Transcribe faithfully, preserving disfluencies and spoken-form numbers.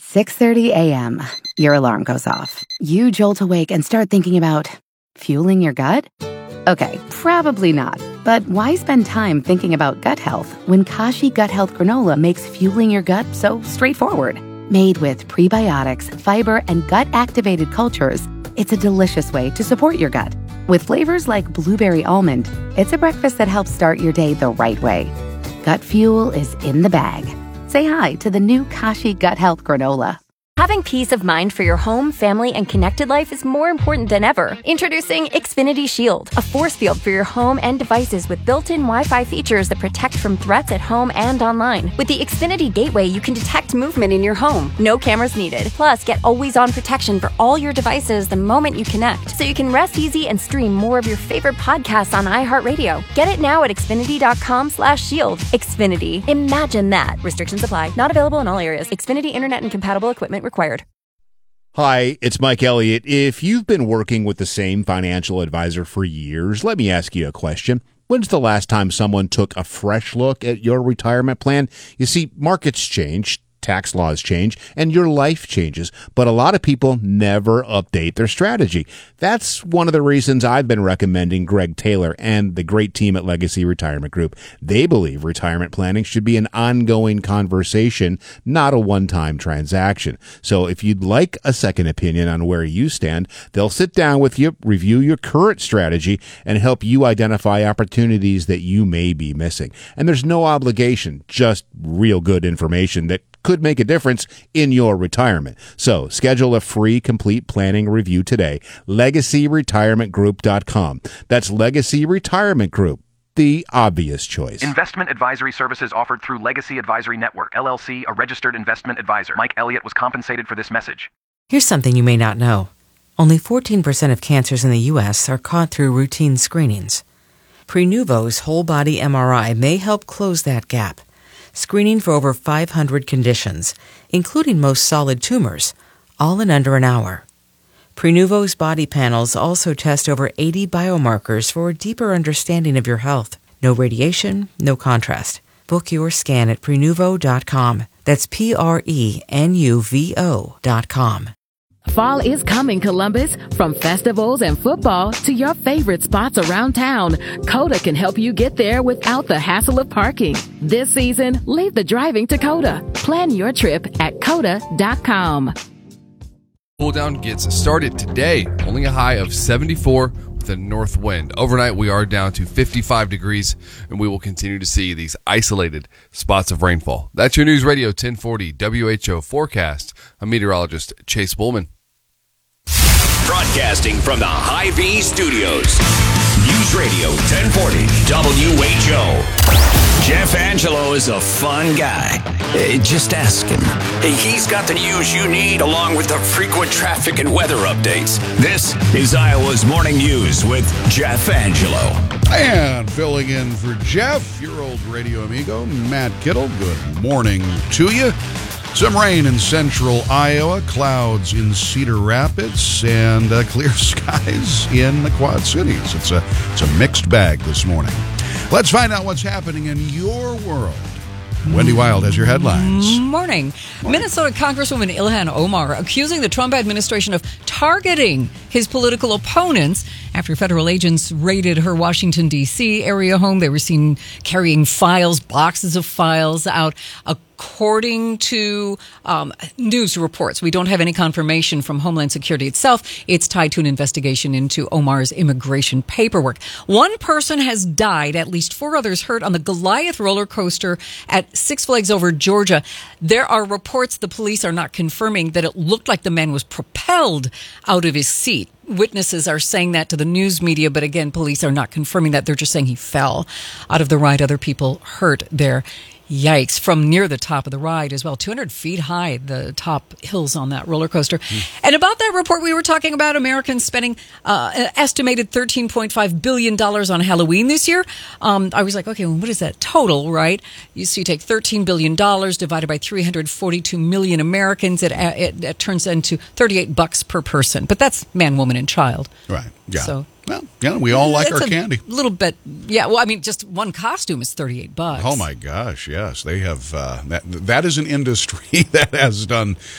six thirty a.m. Your alarm goes off. You jolt awake and start thinking about fueling your gut? Okay, probably not. But why spend time thinking about gut health when Kashi Gut Health Granola makes fueling your gut so straightforward? Made with prebiotics, fiber, and gut-activated cultures, it's a delicious way to support your gut. With flavors like blueberry almond, it's a breakfast that helps start your day the right way. Gut fuel is in the bag. Say hi to the new Kashi Gut Health Granola. Having peace of mind for your home, family, and connected life is more important than ever. Introducing Xfinity Shield, a force field for your home and devices with built-in Wi-Fi features that protect from threats at home and online. With the Xfinity Gateway, you can detect movement in your home. No cameras needed. Plus, get always-on protection for all your devices the moment you connect, so you can rest easy and stream more of your favorite podcasts on iHeartRadio. Get it now at Xfinity.com slash shield. Xfinity. Imagine that. Restrictions apply. Not available in all areas. Xfinity Internet and compatible equipment required. Hi, it's Mike Elliott. If you've been working with the same financial advisor for years, let me ask you a question. When's the last time someone took a fresh look at your retirement plan? You see, markets change, tax laws change, and your life changes, but a lot of people never update their strategy. That's one of the reasons I've been recommending Greg Taylor and the great team at Legacy Retirement Group. They believe retirement planning should be an ongoing conversation, not a one-time transaction. So if you'd like a second opinion on where you stand, they'll sit down with you, review your current strategy, and help you identify opportunities that you may be missing. And there's no obligation, just real good information that could make a difference in your retirement. So schedule a free complete planning review today. legacy retirement group dot com. That's Legacy Retirement Group, the obvious choice. Investment advisory services offered through Legacy Advisory Network, L L C, a registered investment advisor. Mike Elliott was compensated for this message. Here's something you may not know. Only fourteen percent of cancers in the U S are caught through routine screenings. Prenuvo's whole body M R I may help close that gap, screening for over five hundred conditions, including most solid tumors, all in under an hour. Prenuvo's body panels also test over eighty biomarkers for a deeper understanding of your health. No radiation, no contrast. Book your scan at Prenuvo dot com. That's P R E N U V O dot com. Fall is coming, Columbus. From festivals and football to your favorite spots around town, Coda can help you get there without the hassle of parking. This season, leave the driving to Coda. Plan your trip at Coda dot com. Cool down gets started today. Only a high of seventy-four with a north wind. Overnight, we are down to fifty-five degrees, and we will continue to see these isolated spots of rainfall. That's your News Radio ten forty W H O forecast. I'm meteorologist Chase Bullman. Broadcasting from the Hy-Vee Studios. News Radio ten forty W H O. Jeff Angelo is a fun guy. Uh, just ask him. He's got the news you need along with the frequent traffic and weather updates. This is Iowa's Morning News with Jeff Angelo. And filling in for Jeff, your old radio amigo, Matt Kittle. Good morning to you. Some rain in central Iowa, clouds in Cedar Rapids, and uh, clear skies in the Quad Cities. It's a, it's a mixed bag this morning. Let's find out what's happening in your world. Wendy Wild has your headlines. Morning. Morning. Minnesota Congresswoman Ilhan Omar accusing the Trump administration of targeting his political opponents after federal agents raided her Washington, D C area home. They were seen carrying files, boxes of files out. According to um, news reports, we don't have any confirmation from Homeland Security itself. It's tied to an investigation into Omar's immigration paperwork. One person has died, at least four others hurt on the Goliath roller coaster at Six Flags Over Georgia. There are reports the police are not confirming that it looked like the man was propelled out of his seat. Witnesses are saying that to the news media, but again, police are not confirming that. They're just saying he fell out of the ride. Other people hurt there. Yikes. From near the top of the ride as well. two hundred feet high, the top hills on that roller coaster. Mm. And about that report, we were talking about Americans spending uh, an estimated thirteen point five billion dollars on Halloween this year. Um, I was like, okay, well, what is that total, right? You see, you take thirteen billion dollars divided by three hundred forty-two million Americans. It, it, it turns into thirty-eight bucks per person. But that's man, woman, and child. Right. Yeah. So, well, yeah, we all like our a candy. A little bit. Yeah. Well, I mean, just one costume is thirty-eight bucks. Oh, my gosh. Yes. They have, uh, that, that is an industry that has done